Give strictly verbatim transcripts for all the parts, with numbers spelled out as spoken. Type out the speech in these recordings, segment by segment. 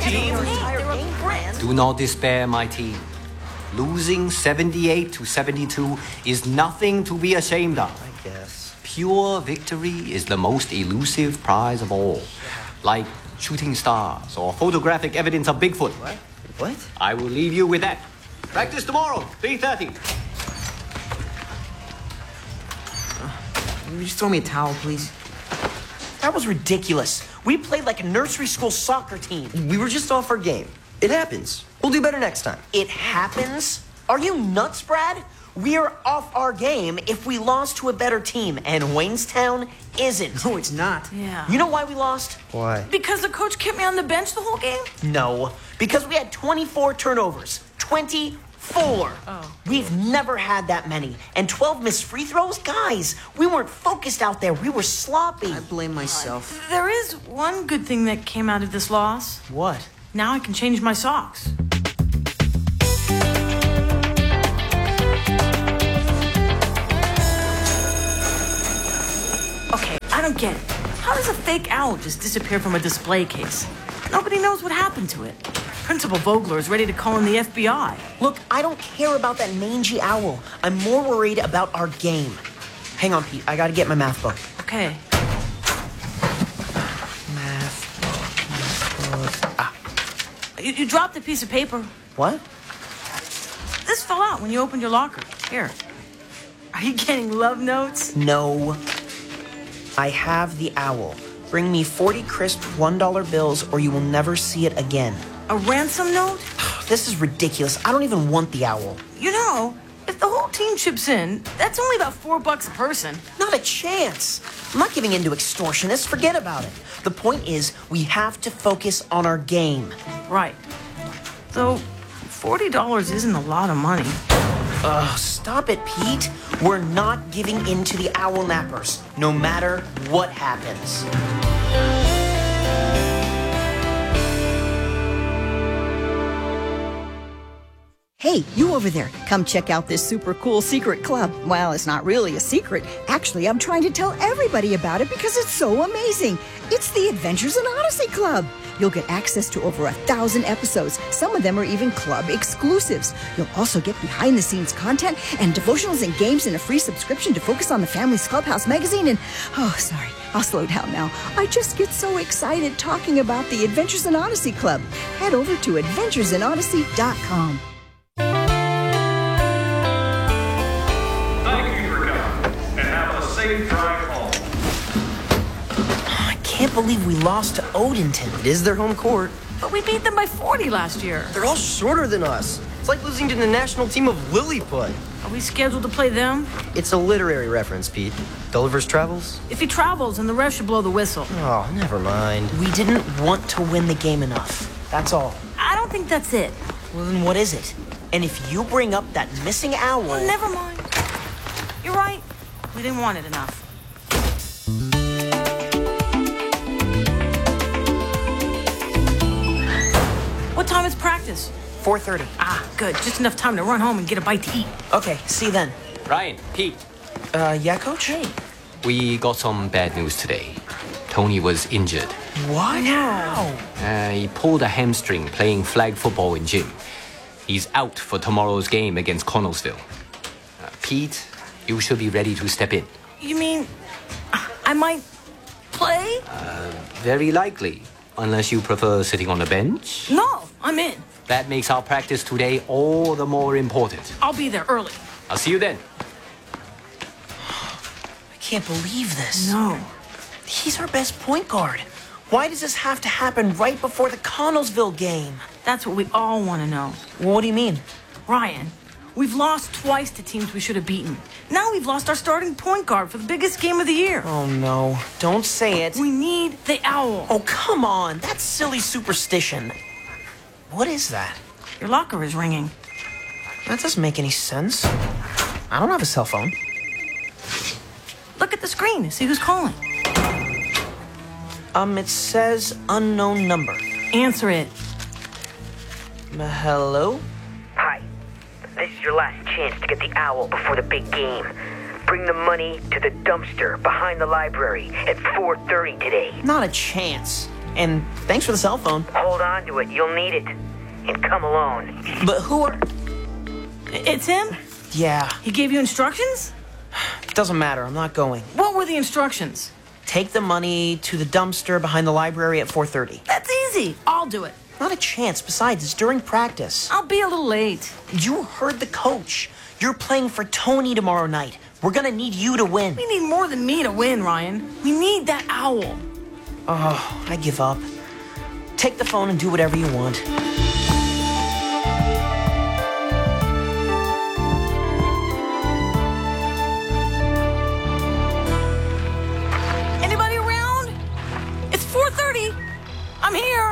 team. Do not despair, my team. Losing seventy-eight to seventy-two is nothing to be ashamed of. I guess. Pure victory is the most elusive prize of all. Like shooting stars or photographic evidence of Bigfoot. What? What? I will leave you with that. Practice tomorrow, three thirty. Will you just throw me a towel, please? That was ridiculous. We played like a nursery school soccer team. We were just off our game. It happens. We'll do better next time. It happens? Are you nuts, Brad? We're off our game if we lost to a better team, and Waynestown isn't. No, it's not. Yeah. You know why we lost? Why? Because the coach kept me on the bench the whole game? No, because we had twenty-four turnovers. twenty-four. Oh. We've never had that many. And twelve missed free throws? Guys, we weren't focused out there. We were sloppy. I blame myself. There is one good thing that came out of this loss. What? Now I can change my socks. Okay, I don't get it. How does a fake owl just disappear from a display case? Nobody knows what happened to it. Principal Vogler is ready to call in the F B I. Look, I don't care about that mangy owl. I'm more worried about our game. Hang on, Pete. I gotta get my math book. Okay. Math book. Math book. Ah. You, you dropped a piece of paper. What? This fell out when you opened your locker. Here. Are you getting love notes? No. I have the owl. Bring me forty crisp one dollar bills or you will never see it again. A ransom note? This is ridiculous. I don't even want the owl. You know, if the whole team chips in, that's only about four bucks a person. Not a chance. I'm not giving in to extortionists. Forget about it. The point is, we have to focus on our game. Right. Though, forty dollars isn't a lot of money. Ugh, stop it, Pete. We're not giving in to the owl nappers, no matter what happens. Hey, you over there, come check out this super cool secret club. Well, it's not really a secret. Actually, I'm trying to tell everybody about it because it's so amazing. It's the Adventures in Odyssey Club. You'll get access to over a thousand episodes. Some of them are even club exclusives. You'll also get behind-the-scenes content and devotionals and games in a free subscription to Focus on the Family's Clubhouse magazine. And, oh, sorry, I'll slow down now. I just get so excited talking about the Adventures in Odyssey Club. Head over to adventures in odyssey dot com. Thank you for coming, and have a safe drive home. I can't believe we lost to Odenton. It is their home court. But we beat them by forty last year. They're all shorter than us. It's like losing to the national team of Lilliput. Are we scheduled to play them? It's a literary reference, Pete. Gulliver's Travels? If he travels, then the ref should blow the whistle. Oh, never mind. We didn't want to win the game enough. That's all. I don't think that's it. Well, then what is it? And if you bring up that missing owl... Well, never mind. You're right. We didn't want it enough. What time is practice? four thirty. Ah, good. Just enough time to run home and get a bite to eat. Okay, see you then. Ryan, Pete, Uh, yeah, Coach? Hey. we got some bad news today. Tony was injured. What? How? Uh, he pulled a hamstring playing flag football in gym. He's out for tomorrow's game against Connellsville. Uh, Pete, you should be ready to step in. You mean I might play? Uh, very likely, unless you prefer sitting on the bench. No, I'm in. That makes our practice today all the more important. I'll be there early. I'll see you then. I can't believe this. No. He's our best point guard. Why does this have to happen right before the Connellsville game? That's what we all want to know. What do you mean? Ryan, we've lost twice to teams we should have beaten. Now we've lost our starting point guard for the biggest game of the year. Oh, no. Don't say it. We need the owl. Oh, come on. That's silly superstition. What is that? Your locker is ringing. That doesn't make any sense. I don't have a cell phone. Look at the screen and see who's calling. Um, it says unknown number. Answer it. Uh, hello? Hi. This is your last chance to get the owl before the big game. Bring the money to the dumpster behind the library at four thirty today. Not a chance. And thanks for the cell phone. Hold on to it. You'll need it. And come alone. But who are... It's him? Yeah, He gave you instructions? doesn't matter. I'm not going. What were the instructions? Take the money to the dumpster behind the library at four thirty. That's easy. I'll do it. Not a chance. Besides, it's during practice. I'll be a little late. You heard the coach. You're playing for Tony tomorrow night. We're gonna need you to win. We need more than me to win, Ryan. We need that owl. Oh, I give up. Take the phone and do whatever you want. Anybody around? It's four thirty. I'm here.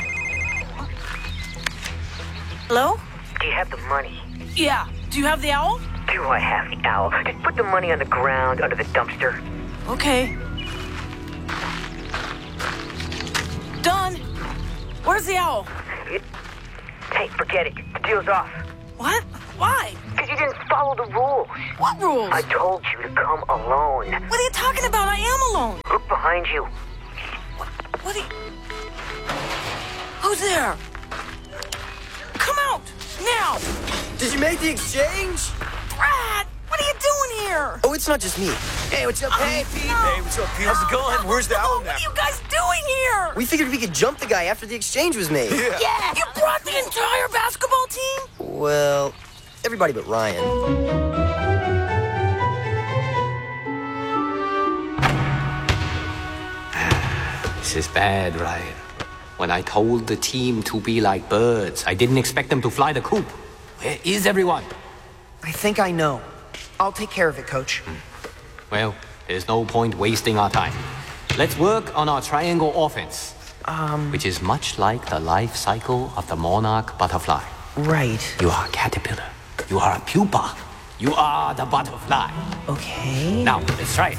Hello? Do you have the money? Yeah. Do you have the owl? Do I have the owl? Just put the money on the ground under the dumpster. Okay. Done. Where's the owl? It... Hey, forget it. The deal's off. What? Why? Because you didn't follow the rules. What rules? I told you to come alone. What are you talking about? I am alone. Look behind you. What are you... Who's there? Come out! Now! Did you make the exchange? Brad! What are you doing here? Oh, it's not just me. Hey, what's up? Hey, Pete. No. Hey, what's up, Pete? How's it going? Where's the owl What now? are you guys doing here? We figured we could jump the guy after the exchange was made. Yeah! You brought the entire basketball team? Well, everybody but Ryan. This is bad, Ryan. When I told the team to be like birds, I didn't expect them to fly the coop. Where is everyone? I think I know. I'll take care of it, Coach. Well, there's no point wasting our time. Let's work on our triangle offense, Um, which is much like the life cycle of the monarch butterfly. right. You are a caterpillar. You are a pupa. You are the butterfly. Okay. Now, let's try it.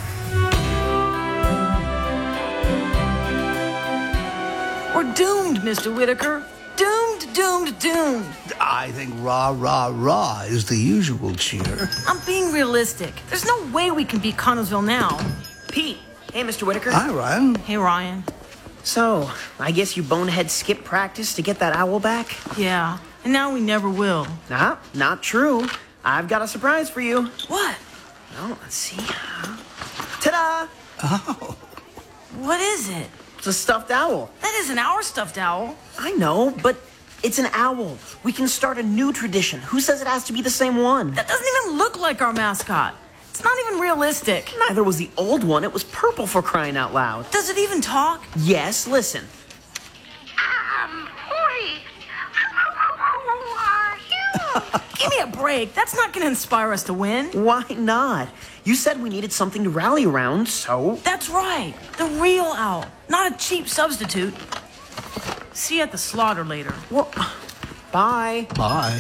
We're doomed, Mister Whitaker. Doomed, doomed, doomed. I think rah, rah, rah is the usual cheer. I'm being realistic. There's no way we can beat Connellsville now. Pete. Hey, Mister Whitaker. Hi, Ryan. Hey, Ryan. So, I guess you bonehead skipped practice to get that owl back? Yeah, and now we never will. Nah, not true. I've got a surprise for you. What? Well, let's see. Ta-da! Oh, What is it? It's a stuffed owl. That isn't our stuffed owl. I know, but it's an owl. We can start a new tradition. Who says it has to be the same one? That doesn't even look like our mascot. It's not even realistic. Neither was the old one. It was purple, for crying out loud. Does it even talk? Yes, listen. Um, Hoi. Who are you? Give me a break. That's not going to inspire us to win. Why not? You said we needed something to rally around, so... That's right. The real owl. Not a cheap substitute. See you at the slaughter later. Well, bye. bye.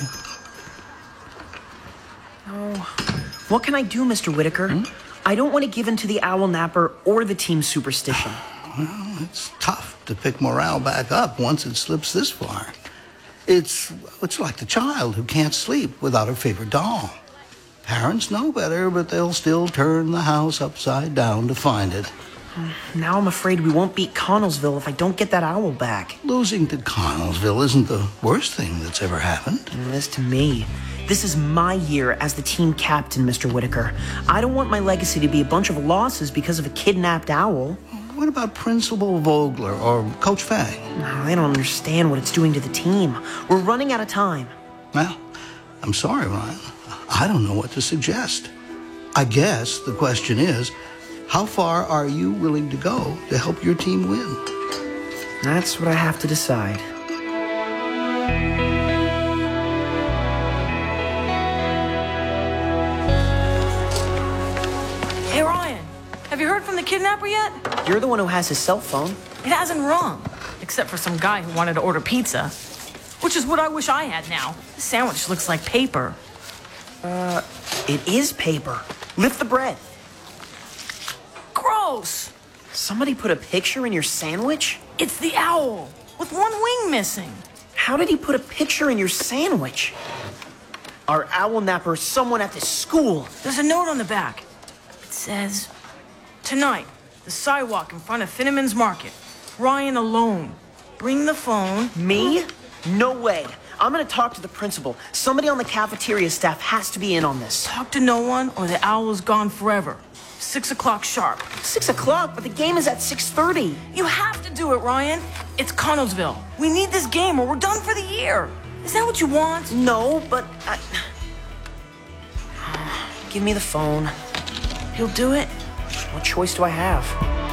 What can I do, Mister Whitaker? Hmm? I don't want to give in to the owl napper or the team's superstition. Well, it's tough to pick morale back up once it slips this far. It's, it's like the child who can't sleep without her favorite doll. Parents know better, but they'll still turn the house upside down to find it. Now I'm afraid we won't beat Connellsville if I don't get that owl back. Losing to Connellsville isn't the worst thing that's ever happened. This to me. This is my year as the team captain, Mister Whitaker. I don't want my legacy to be a bunch of losses because of a kidnapped owl. What about Principal Vogler or Coach Fang? Oh, they don't understand what it's doing to the team. We're running out of time. Well, I'm sorry, Ryan. I don't know what to suggest. I guess the question is, how far are you willing to go to help your team win? That's what I have to decide. Hey, Ryan. Have you heard from the kidnapper yet? You're the one who has his cell phone. It hasn't rung. Except for some guy who wanted to order pizza. Which is what I wish I had now. This sandwich looks like paper. Uh, it is paper. Lift the bread. Gross! Somebody put a picture in your sandwich? It's the owl, with one wing missing. How did he put a picture in your sandwich? Our owl napper is someone at this school. There's a note on the back. It says, tonight, the sidewalk in front of Finneman's Market. Ryan alone. Bring the phone. Me? No way. I'm gonna talk to the principal. Somebody on the cafeteria staff has to be in on this. Talk to no one or the owl is gone forever. Six o'clock sharp. Six o'clock, but the game is at six thirty. You have to do it, Ryan. It's Connellsville. We need this game or we're done for the year. Is that what you want? No, but I... Give me the phone. He'll do it? What choice do I have?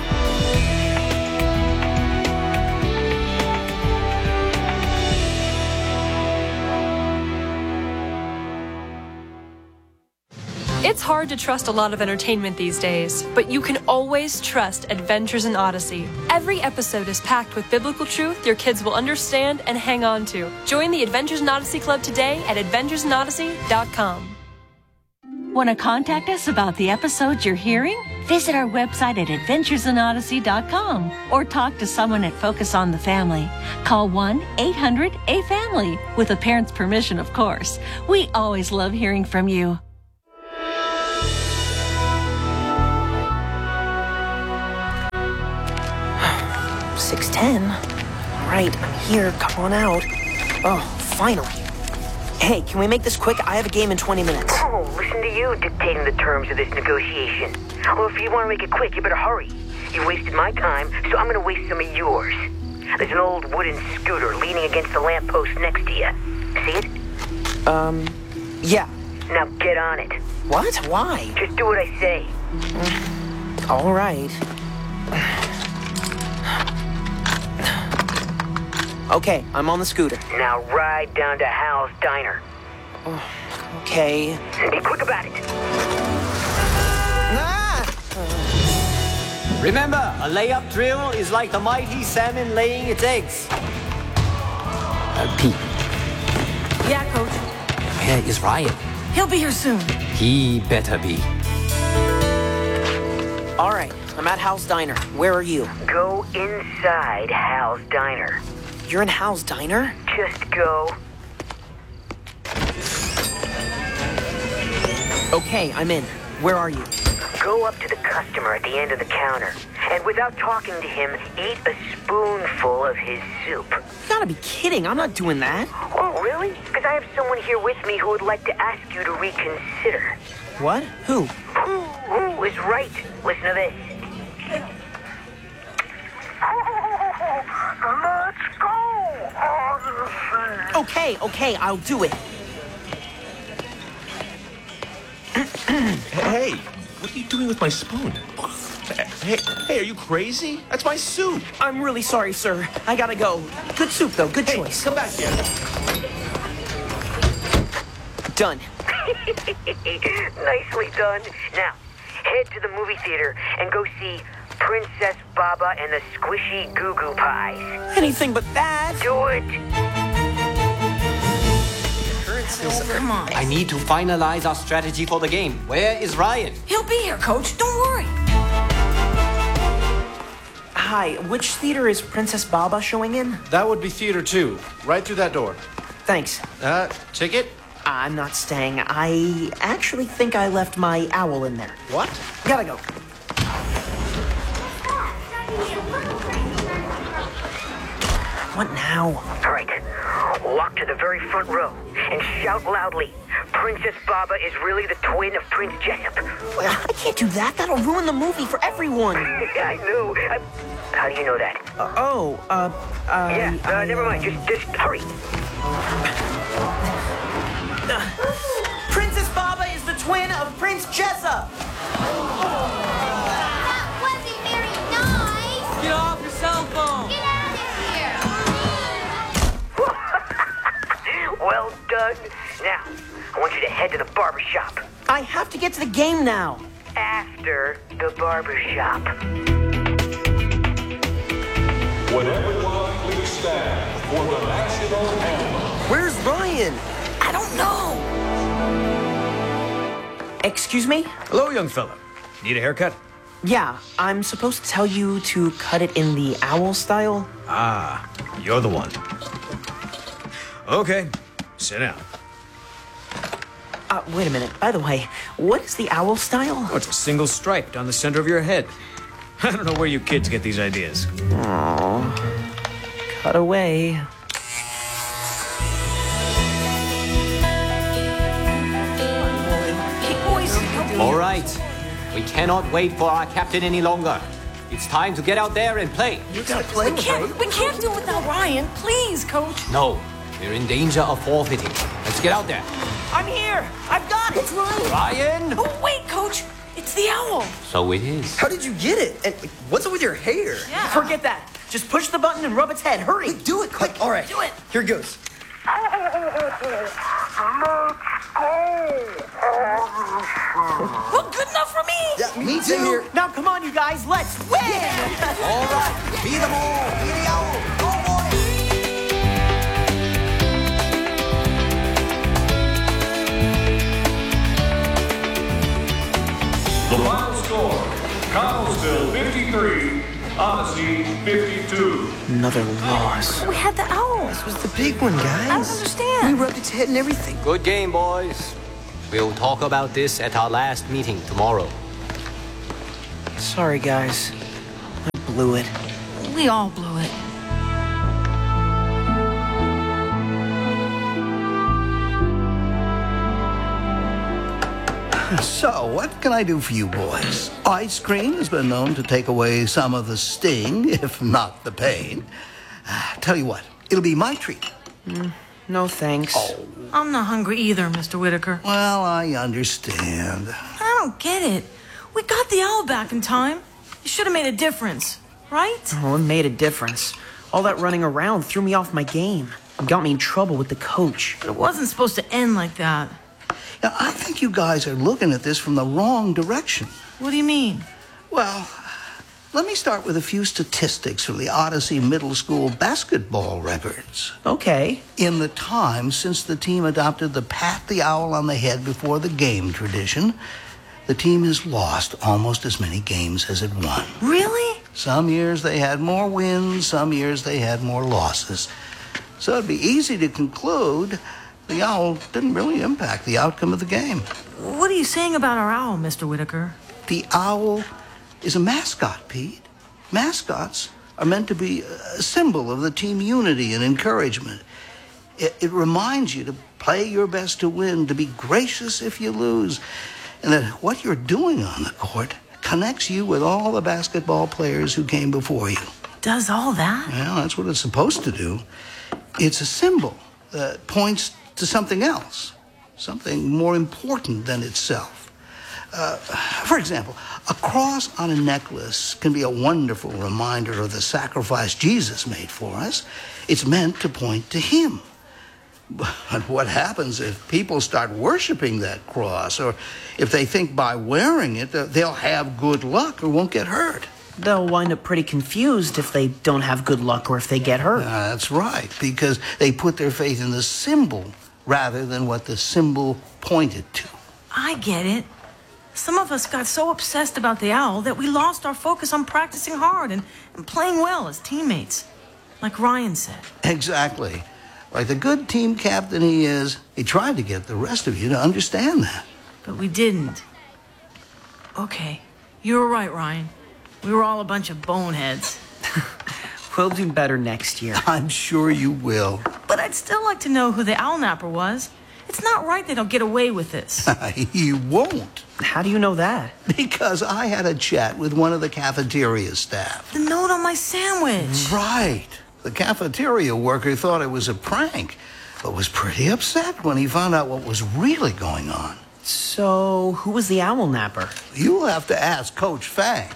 It's hard to trust a lot of entertainment these days, but you can always trust Adventures in Odyssey. Every episode is packed with biblical truth your kids will understand and hang on to. Join the Adventures in Odyssey Club today at adventures in odyssey dot com. Want to contact us about the episodes you're hearing? Visit our website at adventures in odyssey dot com or talk to someone at Focus on the Family. Call one eight hundred A family, with a parent's permission, of course. We always love hearing from you. six ten. Right, I'm here. Come on out. Oh, finally. Hey, can we make this quick? I have a game in twenty minutes. Oh, listen to you dictating the terms of this negotiation. Well, if you want to make it quick, you better hurry. You wasted my time, so I'm going to waste some of yours. There's an old wooden scooter leaning against the lamppost next to you. See it? Um, yeah. Now get on it. What? Why? Just do what I say. All right. Okay, I'm on the scooter. Now ride down to Hal's Diner. Oh, okay. Be quick about it. Ah! Remember, a layup drill is like the mighty salmon laying its eggs. Uh, Pete. Yeah, Coach. Where is Ryan? He'll be here soon. He better be. All right, I'm at Hal's Diner. Where are you? Go inside Hal's Diner. You're in Hal's Diner? Just go. Okay, I'm in. Where are you? Go up to the customer at the end of the counter, and without talking to him, eat a spoonful of his soup. You gotta be kidding. I'm not doing that. Oh, really? Because I have someone here with me who would like to ask you to reconsider. What? Who? Who, who is right? Listen to this. Let's go, Odyssey. Okay, okay, I'll do it. Hey, what are you doing with my spoon? Hey, hey, are you crazy? That's my soup. I'm really sorry, sir. I gotta go. Good soup, though. Good Hey, choice. come back here. Done. Nicely done. Now, head to the movie theater and go see Princess Baba and the Squishy Goo Goo Pies. Anything but that. Do it. Oh, come on. I need to finalize our strategy for the game. Where is Ryan? He'll be here, Coach. Don't worry. Hi, which theater is Princess Baba showing in? That would be theater two, right through that door. Thanks. Uh, ticket? I'm not staying. I actually think I left my owl in there. What? Gotta go. What now? All right. Walk to the very front row and shout loudly, Princess Baba is really the twin of Prince Jessup. I can't do that. That'll ruin the movie for everyone. I know. I, how do you know that? Uh, oh, uh, uh... Yeah, uh, I, never mind. Just, just hurry. Uh, Princess Baba is the twin of Prince Jessup. That wasn't very nice. Get off your cell phone. Get out of here. Well done. Now, I want you to head to the barber shop. I have to get to the game now. After the barber shop. Would everyone please stand for the national anthem? Where's Ryan? I don't know. Excuse me? Hello, young fella. Need a haircut? Yeah, I'm supposed to tell you to cut it in the owl style. Ah, you're the one. Okay, sit down. Uh, wait a minute. By the way, what is the owl style? Oh, it's a single stripe down the center of your head. I don't know where you kids get these ideas. Aww. Cut away. All right. We cannot wait for our captain any longer. It's time to get out there and play. You gotta play. We can't. We can't do it without Ryan. Please, Coach. No, we're in danger of forfeiting. Let's get out there. I'm here. I've got it. It's Ryan. Ryan. Oh wait, Coach. It's the owl. So it is. How did you get it? And what's up with your hair? Yeah. Forget that. Just push the button and rub its head. Hurry. Wait, do it quick. All right. Do it. Here it goes. Well, good enough for me. Yeah, me too. Here. Now, come on, you guys. Let's win. All right. Be the ball. Be the owl. Go, boys. The final score, Connellsville fifty-three, Odyssey fifty-two. Another loss. We had the owl. This was the big one, guys. I don't understand. We rubbed its head and everything. Good game, boys. We'll talk about this at our last meeting tomorrow. Sorry, guys. I blew it. We all blew it. So, what can I do for you boys? Ice cream has been known to take away some of the sting, if not the pain. Uh, tell you what, it'll be my treat. Mm, no thanks. Oh. I'm not hungry either, Mister Whitaker. Well, I understand. I don't get it. We got the owl back in time. It should have made a difference, right? Oh, it made a difference. All that running around threw me off my game and got me in trouble with the coach. But it wasn't supposed to end like that. Now, I think you guys are looking at this from the wrong direction. What do you mean? Well, let me start with a few statistics from the Odyssey Middle School basketball records. Okay. In the time since the team adopted the pat the owl on the head before the game tradition, the team has lost almost as many games as it won. Really? Some years they had more wins, some years they had more losses. So it'd be easy to conclude the owl didn't really impact the outcome of the game. What are you saying about our owl, Mister Whitaker? The owl is a mascot, Pete. Mascots are meant to be a symbol of the team unity and encouragement. It, it reminds you to play your best to win, to be gracious if you lose, and that what you're doing on the court connects you with all the basketball players who came before you. Does all that? Well, that's what it's supposed to do. It's a symbol that points to something else, something more important than itself. Uh, for example, a cross on a necklace can be a wonderful reminder of the sacrifice Jesus made for us. It's meant to point to him. But what happens if people start worshiping that cross, or if they think by wearing it they'll have good luck or won't get hurt? They'll wind up pretty confused if they don't have good luck or if they get hurt. Uh, that's right, because they put their faith in the symbol rather than what the symbol pointed to. I get it. Some of us got so obsessed about the owl that we lost our focus on practicing hard and, and playing well as teammates. Like Ryan said. Exactly. Like the good team captain he is, he tried to get the rest of you to understand that. But we didn't. Okay, you were right, Ryan. We were all a bunch of boneheads. We'll do better next year. I'm sure you will. But I'd still like to know who the owl napper was. It's not right they don't get away with this. You won't. How do you know that? Because I had a chat with one of the cafeteria staff. The note on my sandwich. Right. The cafeteria worker thought it was a prank, but was pretty upset when he found out what was really going on. So, who was the owl napper? You'll have to ask Coach Fang.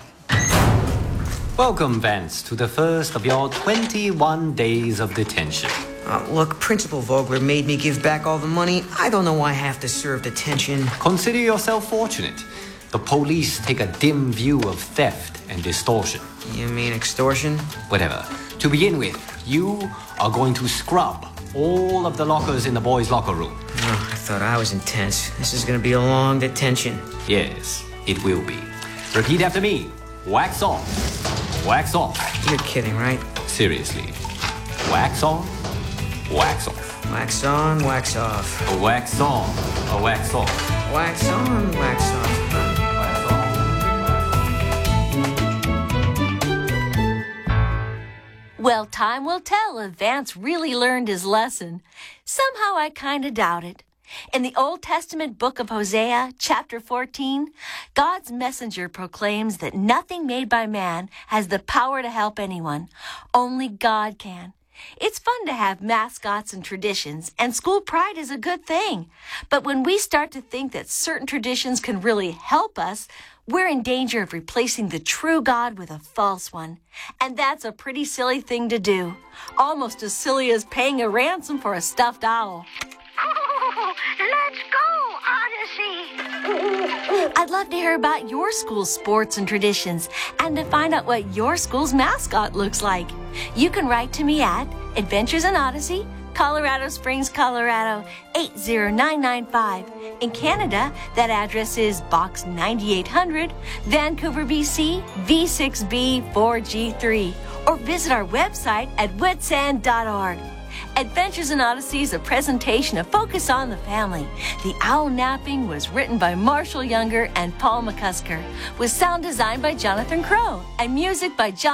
Welcome, Vance, to the first of your twenty-one days of detention. Uh, look, Principal Vogler made me give back all the money. I don't know why I have to serve detention. Consider yourself fortunate. The police take a dim view of theft and distortion. You mean extortion? Whatever. To begin with, you are going to scrub all of the lockers in the boys' locker room. Oh, I thought I was intense. This is going to be a long detention. Yes, it will be. Repeat after me. Wax on. Wax off. You're kidding, right? Seriously. Wax on. Wax off. Wax on, wax off. A wax on. A wax off. Wax on, wax off. Wax on. Well, time will tell if Vance really learned his lesson. Somehow I kind of doubt it. In the Old Testament book of Hosea, chapter fourteen, God's messenger proclaims that nothing made by man has the power to help anyone. Only God can. It's fun to have mascots and traditions, and school pride is a good thing. But when we start to think that certain traditions can really help us, we're in danger of replacing the true God with a false one. And that's a pretty silly thing to do. Almost as silly as paying a ransom for a stuffed owl. Oh, let's go, Odyssey! I'd love to hear about your school's sports and traditions and to find out what your school's mascot looks like. You can write to me at Adventures in Odyssey, Colorado Springs, Colorado, eight zero nine nine five. In Canada, that address is Box ninety-eight hundred, Vancouver, B C, V six B four G three. Or visit our website at witsand dot org. Adventures in Odyssey is a presentation of Focus on the Family. The Owl Napping was written by Marshall Younger and Paul McCusker, with sound designed by Jonathan Crow and music by John